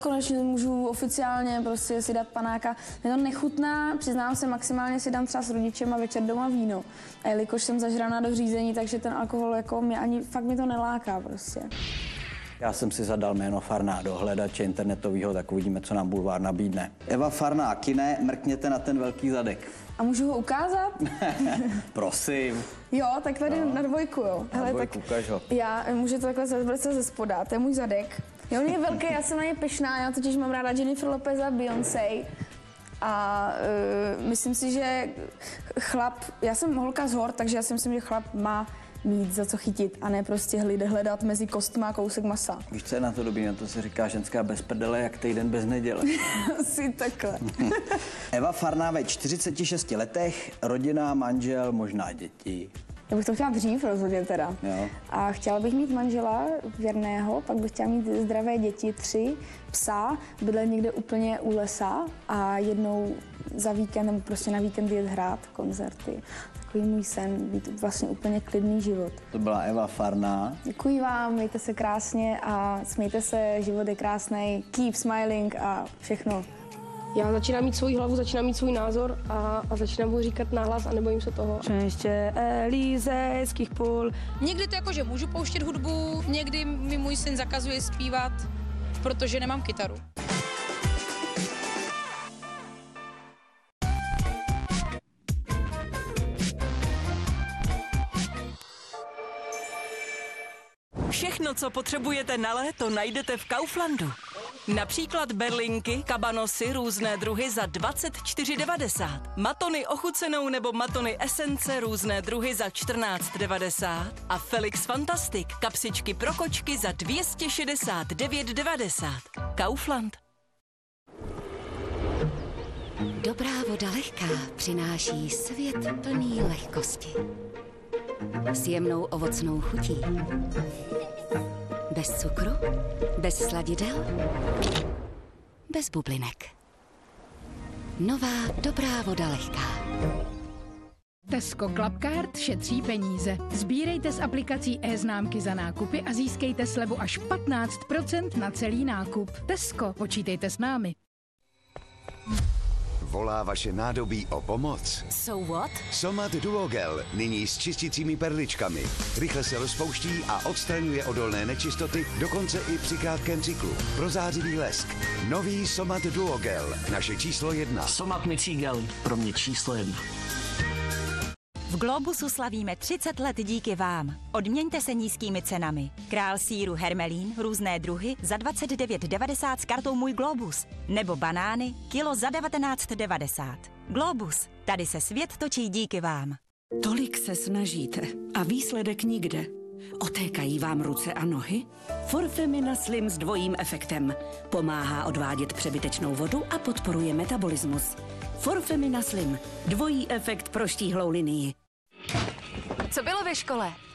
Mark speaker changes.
Speaker 1: Konečně můžu oficiálně prostě si dát panáka. Mě to nechutná, přiznám se, maximálně si dám třeba s rodičem a večer doma víno. A jelikož jsem zažraná do řízení, takže ten alkohol jako fakt mi to neláká prostě.
Speaker 2: Já jsem si zadal jméno Farná do hledače internetového, tak uvidíme, co nám bulvár nabídne. Eva Farná, kine, mrkněte na ten velký zadek.
Speaker 1: A můžu ho ukázat?
Speaker 2: Prosím.
Speaker 1: Jo, tak tady na dvojku, jo.
Speaker 2: Na dvojku, ukaž ho.
Speaker 1: Já můžu to takhle zvracet ze spoda, to je můj zadek. Jo, on je velký, já jsem na ně pyšná, já totiž mám ráda Jennifer Lopez a Beyoncé. A myslím si, že chlap, já jsem holka z hor, takže já si myslím, že chlap má mít za co chytit a ne prostě hledat mezi kostma a kousek masa.
Speaker 2: Víš, co je na to dobrý? Na to se říká ženská bez prdele, jak týden bez neděle.
Speaker 1: Asi takhle.
Speaker 2: Eva Farná ve 46 letech, rodina, manžel, možná děti.
Speaker 1: Já bych to chtěla dřív rozhodně teda.
Speaker 2: Jo.
Speaker 1: A chtěla bych mít manžela věrného, pak bych chtěla mít zdravé děti, 3, psa, bydlet někde úplně u lesa a jednou za víkend nebo prostě na víkend jet hrát koncerty. Takový můj sen, být vlastně úplně klidný život.
Speaker 2: To byla Eva Farná.
Speaker 1: Děkuji vám, mějte se krásně a smějte se, život je krásný, keep smiling a všechno.
Speaker 3: Já začínám mít svou hlavu, začínám mít svůj názor a začínám ho říkat nahlas a nebojím se toho.
Speaker 4: Ještě Elízejských půl.
Speaker 5: Někdy to jako, že můžu pouštět hudbu, někdy mi můj syn zakazuje zpívat, protože nemám kytaru.
Speaker 4: Všechno, co potřebujete na léto, najdete v Kauflandu. Například berlinky, kabanosy, různé druhy za 24,90. Matony ochucenou nebo matony esence, různé druhy za 14,90. A Felix Fantastic, kapsičky pro kočky za 269,90. Kaufland.
Speaker 6: Dobrá voda lehká přináší svět plný lehkosti. S jemnou ovocnou chutí. Bez cukru, bez sladidel, bez bublinek. Nová dobrá voda lehká.
Speaker 7: Tesco Clubcard šetří peníze. Sbírejte s aplikací e-známky za nákupy a získejte slevu až 15% na celý nákup. Tesco, počítejte s námi.
Speaker 8: Volá vaše nádobí o pomoc?
Speaker 6: So what?
Speaker 8: Somat Duogel, nyní s čistícími perličkami. Rychle se rozpouští a odstraňuje odolné nečistoty, dokonce i při krátkém cyklu. Prozářivý lesk. Nový Somat Duogel, naše číslo 1.
Speaker 9: Somat Micigel, pro mě číslo 1.
Speaker 10: V Globusu slavíme 30 let díky vám. Odměňte se nízkými cenami. Král sýru Hermelín, různé druhy za 29,90 s kartou Můj Globus. Nebo banány, kilo za 19,90. Globus, tady se svět točí díky vám.
Speaker 11: Tolik se snažíte a výsledek nikde. Otékají vám ruce a nohy? Forfemina Slim s dvojím efektem. Pomáhá odvádět přebytečnou vodu a podporuje metabolismus. Forfemina Slim. Dvojí efekt pro štíhlou linii.
Speaker 12: Co bylo ve škole?